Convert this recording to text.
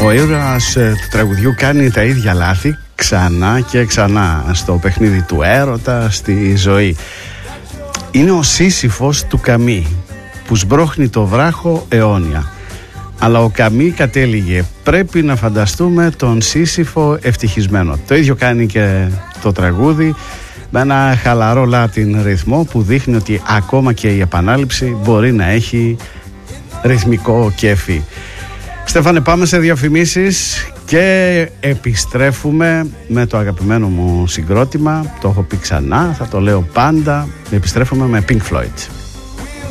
Ο ήρωας του τραγουδιού κάνει τα ίδια λάθη ξανά και ξανά στο παιχνίδι του έρωτα, στη ζωή. Είναι ο Σύσυφος του Καμί που σμπρώχνει το βράχο αιώνια. Αλλά ο Καμί κατέληγε, πρέπει να φανταστούμε τον Σύσυφο ευτυχισμένο. Το ίδιο κάνει και το τραγούδι, με ένα χαλαρό Latin ρυθμό που δείχνει ότι ακόμα και η επανάληψη μπορεί να έχει ρυθμικό κέφι. Στέφανε, πάμε σε διαφημίσεις και επιστρέφουμε με το αγαπημένο μου συγκρότημα. Το έχω πει ξανά, θα το λέω πάντα. Επιστρέφουμε με Pink Floyd.